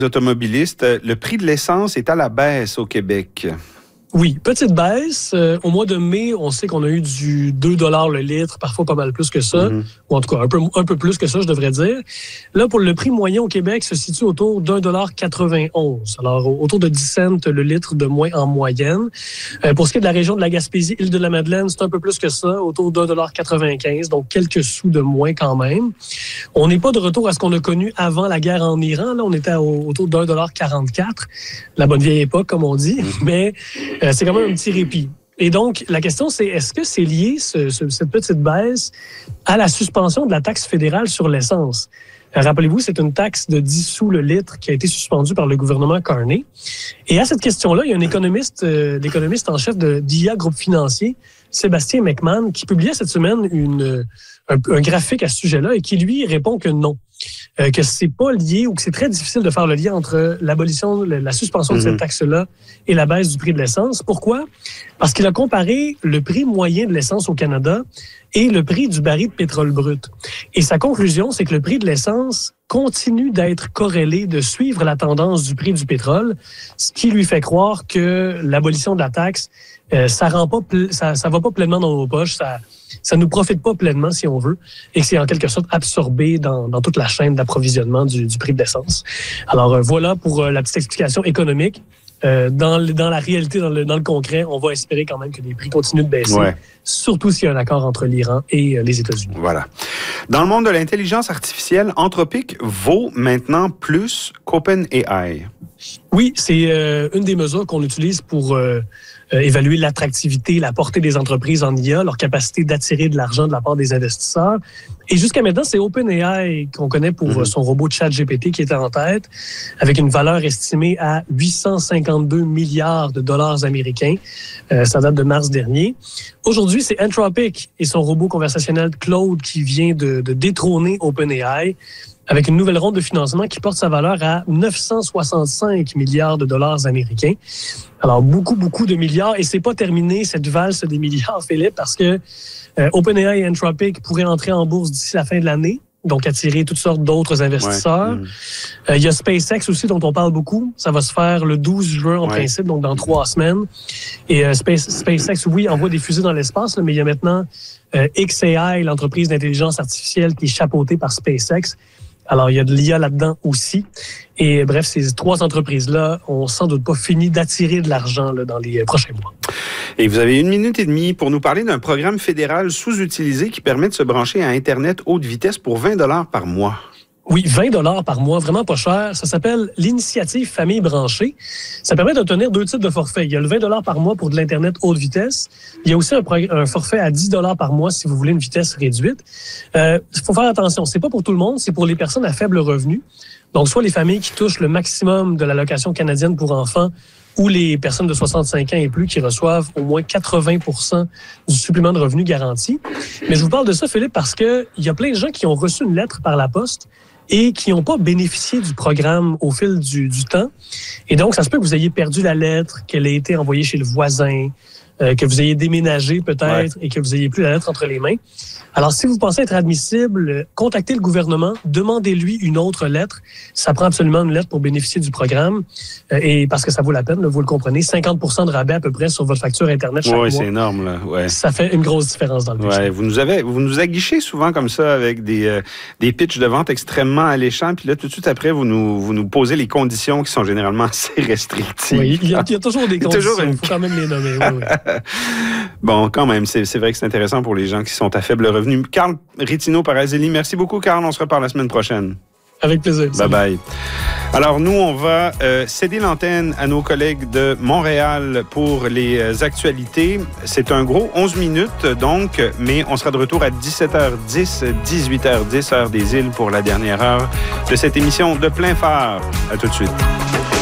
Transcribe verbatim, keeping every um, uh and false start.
Automobilistes, le prix de l'essence est à la baisse au Québec. Oui, petite baisse. Euh, au mois de mai, on sait qu'on a eu du deux dollars le litre, parfois pas mal plus que ça, mm-hmm. ou en tout cas un peu, un peu plus que ça, je devrais dire. Là, pour le prix moyen au Québec, se situe autour d'un dollar quatre-vingt-onze. Alors, autour de dix cents le litre de moins en moyenne. Euh, pour ce qui est de la région de la Gaspésie, Île-de-la-Madeleine, c'est un peu plus que ça, autour d'un dollar quatre-vingt-quinze, donc quelques sous de moins quand même. On n'est pas de retour à ce qu'on a connu avant la guerre en Iran. Là, on était au, autour d'un dollar quarante-quatre, la bonne vieille époque, comme on dit, mais Euh, c'est quand même un petit répit. Et donc, la question, c'est est-ce que c'est lié, ce, ce, cette petite baisse, à la suspension de la taxe fédérale sur l'essence? Euh, rappelez-vous, c'est une taxe de dix sous le litre qui a été suspendue par le gouvernement Carney. Et à cette question-là, il y a un économiste, euh, l'économiste en chef de d'I A Groupe Financier, Sébastien McMahon, qui publiait cette semaine une, un, un graphique à ce sujet-là et qui, lui, répond que non. Euh, que c'est pas lié ou que c'est très difficile de faire le lien entre l'abolition, la suspension de cette taxe-là et la baisse du prix de l'essence. Pourquoi? Parce qu'il a comparé le prix moyen de l'essence au Canada et le prix du baril de pétrole brut. Et sa conclusion, c'est que le prix de l'essence continue d'être corrélé, de suivre la tendance du prix du pétrole, ce qui lui fait croire que l'abolition de la taxe, euh, ça rend pas, ça, ça va pas pleinement dans nos poches, ça, ça nous profite pas pleinement si on veut, et que c'est en quelque sorte absorbé dans, dans toute la chaîne d'approvisionnement du, du prix de l'essence. Alors euh, voilà pour euh, la petite explication économique. Euh, dans, le, dans la réalité, dans le, dans le concret, on va espérer quand même que les prix continuent de baisser, ouais. Surtout s'il y a un accord entre l'Iran et euh, les États-Unis. Voilà. Dans le monde de l'intelligence artificielle, Anthropic vaut maintenant plus qu'OpenAI. Oui, c'est euh, une des mesures qu'on utilise pour euh, euh, évaluer l'attractivité, la portée des entreprises en I A, leur capacité d'attirer de l'argent de la part des investisseurs. Et jusqu'à maintenant, c'est OpenAI qu'on connaît pour mm-hmm. son robot ChatGPT qui était en tête, avec une valeur estimée à huit cent cinquante-deux milliards de dollars américains. Euh, ça date de mars dernier. Aujourd'hui, c'est Anthropic et son robot conversationnel Claude qui vient de, de détrôner OpenAI, avec une nouvelle ronde de financement qui porte sa valeur à neuf cent soixante-cinq milliards de dollars américains. Alors, beaucoup, beaucoup de milliards. Et c'est pas terminé, cette valse des milliards, Philippe, parce que euh, OpenAI et Anthropic pourraient entrer en bourse d'ici la fin de l'année, donc attirer toutes sortes d'autres investisseurs. Il ouais. euh, y a SpaceX aussi, dont on parle beaucoup. Ça va se faire le douze juin, en ouais. principe, donc dans trois semaines. Et euh, Space, SpaceX, oui, envoie des fusées dans l'espace, là, mais il y a maintenant euh, X A I, l'entreprise d'intelligence artificielle qui est chapeautée par SpaceX. Alors, il y a de l'I A là-dedans aussi. Et bref, ces trois entreprises-là ont sans doute pas fini d'attirer de l'argent là, dans les prochains mois. Et vous avez une minute et demie pour nous parler d'un programme fédéral sous-utilisé qui permet de se brancher à Internet haute vitesse pour vingt dollars par mois. Oui, vingt dollars par mois, vraiment pas cher. Ça s'appelle l'Initiative Famille branchée. Ça permet d'obtenir deux types de forfaits. Il y a le vingt dollars par mois pour de l'Internet haute vitesse. Il y a aussi un, un forfait à dix dollars par mois si vous voulez une vitesse réduite. Il euh, faut faire attention, c'est pas pour tout le monde, c'est pour les personnes à faible revenu. Donc, soit les familles qui touchent le maximum de l'allocation canadienne pour enfants ou les personnes de soixante-cinq ans et plus qui reçoivent au moins quatre-vingts pour cent du supplément de revenu garanti. Mais je vous parle de ça, Philippe, parce que il y a plein de gens qui ont reçu une lettre par la poste et qui n'ont pas bénéficié du programme au fil du, du temps. Et donc, ça se peut que vous ayez perdu la lettre, qu'elle ait été envoyée chez le voisin, euh, que vous ayez déménagé peut-être ouais. et que vous n'ayez plus la lettre entre les mains. Alors, si vous pensez être admissible, contactez le gouvernement, demandez-lui une autre lettre. Ça prend absolument une lettre pour bénéficier du programme. Euh, et parce que ça vaut la peine, là, vous le comprenez, cinquante pour cent de rabais à peu près sur votre facture Internet chaque ouais, mois. Oui, c'est énorme. Là. Ouais. Ça fait une grosse différence dans le budget. Ouais, vous nous avez, vous nous aguichez souvent comme ça avec des, euh, des pitchs de vente extrêmement alléchants. Puis là, tout de suite après, vous nous, vous nous posez les conditions qui sont généralement assez restrictives. Oui, il y a, il y a toujours des conditions. Il une... faut quand même les nommer. Oui, oui. Bon, quand même, c'est, c'est vrai que c'est intéressant pour les gens qui sont à faible revenu. Carl Rétino-Parazzelli, merci beaucoup, Carl. On se reparle la semaine prochaine. Avec plaisir. Bye-bye. Alors, nous, on va euh, céder l'antenne à nos collègues de Montréal pour les euh, actualités. C'est un gros onze minutes, donc, mais on sera de retour à dix-sept heures dix, dix-huit heures dix, heure des îles pour la dernière heure de cette émission de plein phare. À tout de suite.